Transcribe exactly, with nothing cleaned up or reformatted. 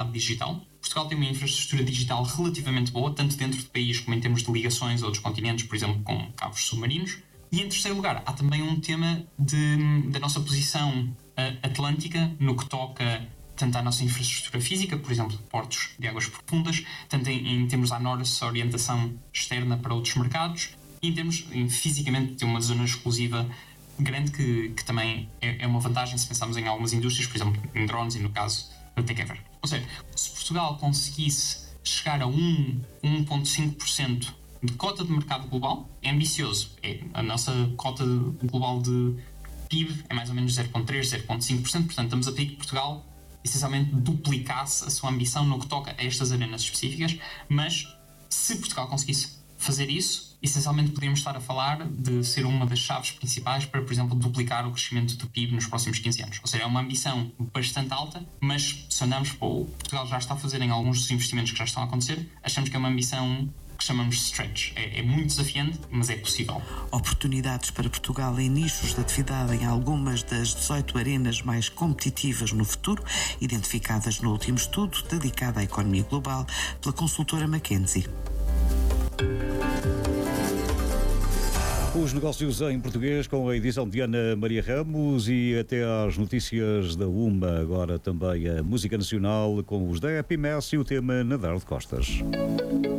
mercado digital. Portugal tem uma infraestrutura digital relativamente boa, tanto dentro do país como em termos de ligações a outros continentes, por exemplo, com cabos submarinos. E em terceiro lugar, há também um tema de, da nossa posição uh, atlântica, no que toca tanto à nossa infraestrutura física, por exemplo, portos de águas profundas, tanto em, em termos à nossa orientação externa para outros mercados, e em termos, em, fisicamente, de uma zona exclusiva grande, que, que também é, é uma vantagem se pensarmos em algumas indústrias, por exemplo, em drones e no caso do Takeover. Ou seja, se Portugal conseguisse chegar a um vírgula cinco por cento de cota de mercado global, é ambicioso. É, a nossa cota global de P I B é mais ou menos zero vírgula três, zero vírgula cinco por cento, portanto estamos a pedir que Portugal essencialmente duplicasse a sua ambição no que toca a estas arenas específicas, mas se Portugal conseguisse fazer isso, essencialmente podíamos estar a falar de ser uma das chaves principais para, por exemplo, duplicar o crescimento do P I B nos próximos quinze anos. Ou seja, é uma ambição bastante alta, mas se olharmos para o que Portugal já está a fazer em alguns dos investimentos que já estão a acontecer, achamos que é uma ambição que chamamos de stretch. É, é muito desafiante, mas é possível. Oportunidades para Portugal em nichos de atividade em algumas das dezoito arenas mais competitivas no futuro, identificadas no último estudo dedicado à economia global pela consultora McKinsey. Os negócios em português com a edição de Ana Maria Ramos e até às notícias da UMA. Agora também a música nacional com os da Happy Mess e o tema Nadar de Costas.